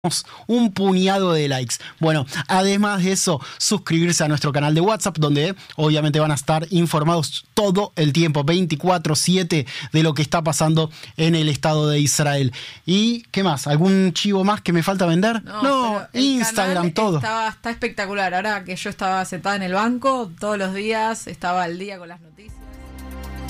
un puñado de likes. Bueno, además de eso, suscribirse a nuestro canal de WhatsApp, donde obviamente van a estar informados todo el tiempo, 24/7, de lo que está pasando en el Estado de Israel. ¿Y qué más? ¿Algún chivo más que me falta vender? No, Instagram, todo. Está espectacular. Ahora que yo estaba sentada en el banco, todos los días estaba al día con las noticias.